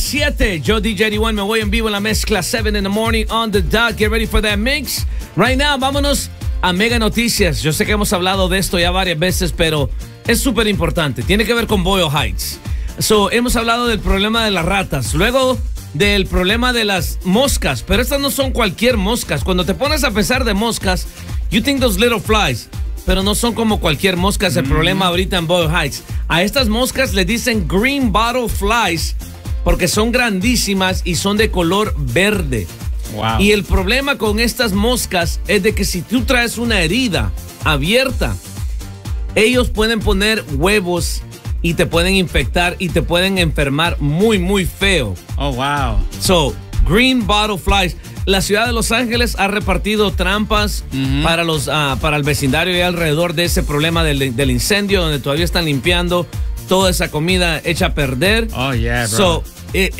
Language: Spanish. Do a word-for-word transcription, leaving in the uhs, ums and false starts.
siete. Yo, D J D uno, me voy en vivo en la mezcla. seven in the morning on the dot. Get ready for that mix. Right now, vámonos a Mega Noticias. Yo sé que hemos hablado de esto ya varias veces, pero es súper importante. Tiene que ver con Boyle Heights. So, hemos hablado del problema de las ratas. Luego del problema de las moscas. Pero estas no son cualquier moscas. Cuando te pones a pensar de moscas, you think those little flies. Pero no son como cualquier mosca. Es el mm. problema ahorita en Boyle Heights. A estas moscas le dicen green bottle flies porque son grandísimas y son de color verde. Wow. Y el problema con estas moscas es de que si tú traes una herida abierta, ellos pueden poner huevos y te pueden infectar y te pueden enfermar muy, muy feo. Oh, wow. So, green bottle flies. La ciudad de Los Ángeles ha repartido trampas uh-huh. para los uh, para el vecindario y alrededor de ese problema del, del incendio, donde todavía están limpiando toda esa comida hecha a perder. Oh, yeah, bro. So, it,